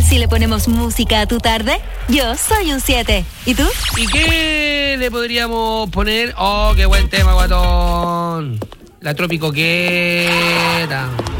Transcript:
si le ponemos música a tu tarde? Yo soy un 7. ¿Y tú? ¿Y qué le podríamos poner? Oh, qué buen tema, guatón. La tropicoqueta.